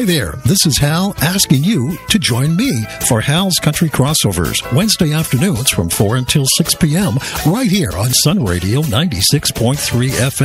there, this is Hal asking you to join me for Hal's Country Crossovers, Wednesday afternoons from 4 until 6 p.m. right here on Sun Radio 96.3 FM.